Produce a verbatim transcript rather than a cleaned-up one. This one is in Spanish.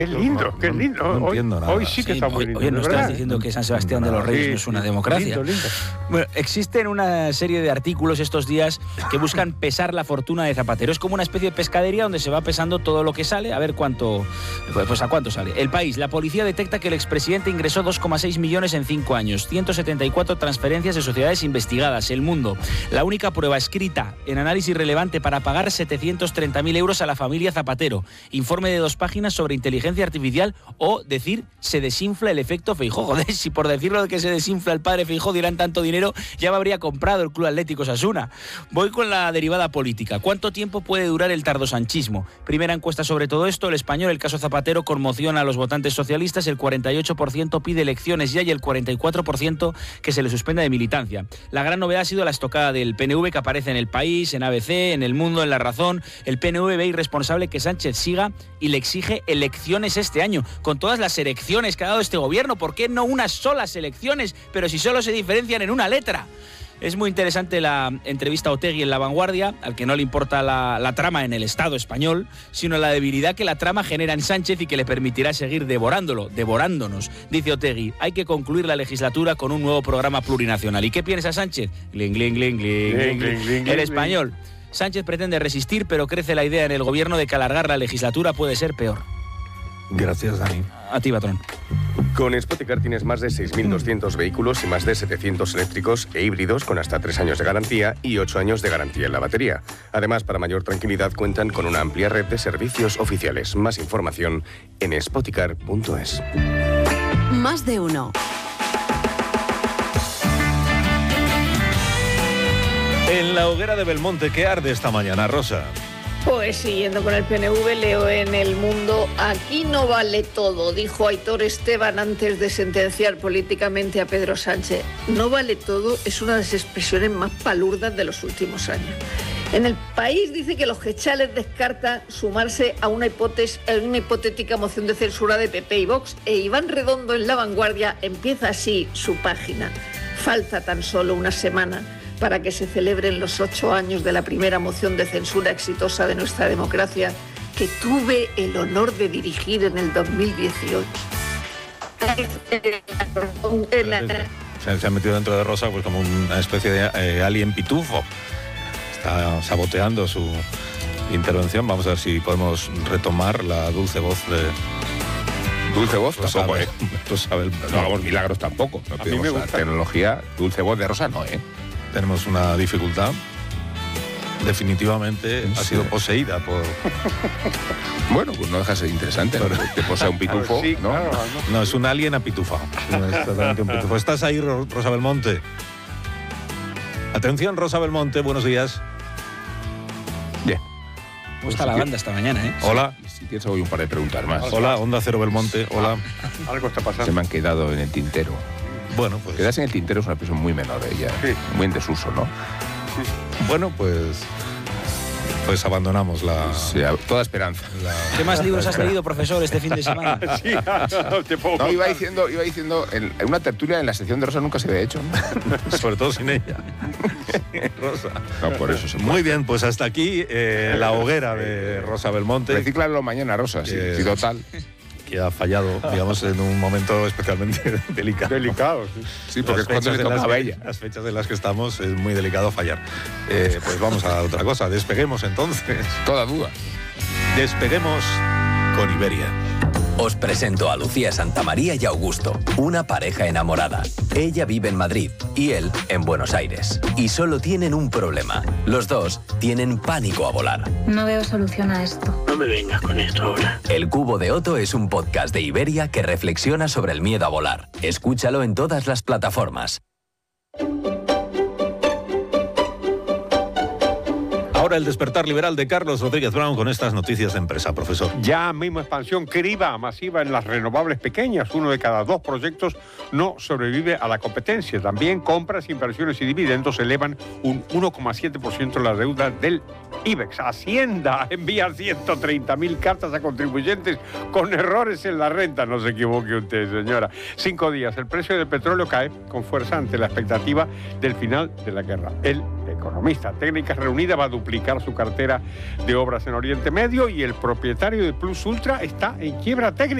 Qué lindo, no, qué lindo. No, no hoy, entiendo nada. hoy sí que Sí, está muy hoy, lindo. hoy nos ¿verdad? estás diciendo que San Sebastián de los Reyes Sí, no es una sí, democracia. lindo, lindo. Bueno, existen una serie de artículos estos días que buscan pesar la fortuna de Zapatero. Es como una especie de pescadería donde se va pesando todo lo que sale, a ver cuánto, pues a cuánto sale. El País, la policía detecta que el expresidente ingresó dos coma seis millones en cinco años, ciento setenta y cuatro transferencias de sociedades investigadas. El Mundo, la única prueba escrita en análisis relevante para pagar setecientos treinta mil euros a la familia Zapatero. Informe de dos páginas sobre inteligencia artificial o decir se desinfla el efecto Feijóo. Joder, si por decirlo de que se desinfla el padre Feijóo dieran tanto dinero, ya me habría comprado el Club Atlético Osasuna. Voy con la derivada política. ¿Cuánto tiempo puede durar el tardosanchismo? Primera encuesta sobre todo esto. El Español, el caso Zapatero conmociona a los votantes socialistas. El cuarenta y ocho por ciento pide elecciones ya y el cuarenta y cuatro por ciento que se le suspenda de militancia. La gran novedad ha sido la estocada del P N V que aparece en El País, en A B C, en El Mundo, en La Razón. El P N V ve irresponsable que Sánchez siga y le exige elecciones este año. Con todas las elecciones que ha dado este gobierno, ¿por qué no unas solas elecciones? Pero si solo se diferencian en una letra. Es muy interesante la entrevista a Otegi en La Vanguardia, al que no le importa la, la trama en el Estado español, sino la debilidad que la trama genera en Sánchez y que le permitirá seguir devorándolo, devorándonos. Dice Otegi, hay que concluir la legislatura con un nuevo programa plurinacional. ¿Y qué piensa Sánchez? Gling, gling, gling, gling, gling, gling. El Español. Sánchez pretende resistir, pero crece la idea en el gobierno de que alargar la legislatura puede ser peor. Gracias, Dani. A ti, patrón. Con Spoticar tienes más de seis mil doscientos vehículos y más de setecientos eléctricos e híbridos con hasta tres años de garantía y ocho años de garantía en la batería. Además, para mayor tranquilidad, cuentan con una amplia red de servicios oficiales. Más información en spoticar punto es. Más de uno. En la hoguera de Belmonte, ¿qué arde esta mañana, Rosa? Pues siguiendo con el P N V, leo en El Mundo, aquí no vale todo, dijo Aitor Esteban antes de sentenciar políticamente a Pedro Sánchez. No vale todo es una de las expresiones más palurdas de los últimos años. En El País dice que los gechales descartan sumarse a una, hipótesis, a una hipotética moción de censura de P P y Vox, e Iván Redondo en La Vanguardia empieza así su página. Falta tan solo una semana para que se celebren los ocho años de la primera moción de censura exitosa de nuestra democracia, que tuve el honor de dirigir en el dos mil dieciocho. Se, se ha metido dentro de Rosa pues como una especie de eh, alien pitufo. Está saboteando su intervención. Vamos a ver si podemos retomar la dulce voz de... Dulce voz tampoco, ¿eh? Rosabel. No hagamos milagros tampoco. No tenemos la tecnología. Dulce voz de Rosa no, ¿eh? Tenemos una dificultad. Definitivamente sí. Ha sido poseída por... Bueno, pues no deja de ser interesante, ¿no? Que posea un pitufo, sí, ¿no? Claro, no. No, es un alien apitufado. No es totalmente un pitufo. ¿Estás ahí, Rosa Belmonte? Atención, Rosa Belmonte, buenos días. Bien. ¿Cómo está la banda esta mañana, eh? Hola. Si tienes hoy un par de preguntas más. Hola, Onda Cero Belmonte, hola. Algo está pasando. Se me han quedado en el tintero. Bueno, pues... Quedarse en el tintero es una expresión muy menor ella, Sí. muy en desuso, ¿no? Bueno, pues... Pues abandonamos la... O sea, toda esperanza. la ¿Qué más libros has leído, profesor, este fin de semana? Sí, no te puedo No, iba contar. diciendo, iba diciendo, en, en una tertulia en la sección de Rosa nunca se había hecho, ¿no? Sobre todo sin ella. Rosa. No, por eso se puede. Muy bien, pues hasta aquí eh, la hoguera de Rosa Belmonte, Recíclalo mañana, Rosa, si, Que- si total. que ha fallado, digamos, en un momento especialmente delicado. Delicado, sí. Sí, porque Las es cuando fechas le en las tocaba a que- ella. Las fechas en las que estamos es muy delicado fallar. Eh, pues vamos a otra cosa, despeguemos entonces. Toda duda. Despeguemos con Iberia. Os presento a Lucía Santamaría y Augusto, una pareja enamorada. Ella vive en Madrid y él en Buenos Aires. Y solo tienen un problema. Los dos tienen pánico a volar. No veo solución a esto. No me vengas con esto ahora. El Cubo de Otto es un podcast de Iberia que reflexiona sobre el miedo a volar. Escúchalo en todas las plataformas. Ahora el despertar liberal de Carlos Rodríguez Brown con estas noticias de empresa, profesor. Ya mismo expansión criba masiva en las renovables pequeñas. Uno de cada dos proyectos no sobrevive a la competencia. También compras, inversiones y dividendos elevan un uno coma siete por ciento la deuda del IBEX. Hacienda envía ciento treinta mil cartas a contribuyentes con errores en la renta. No se equivoque usted, señora. Cinco días. El precio del petróleo cae con fuerza ante la expectativa del final de la guerra. El economista Técnicas Reunidas va a duplicar duplicar su cartera de obras en Oriente Medio y el propietario de Plus Ultra está en quiebra técnica.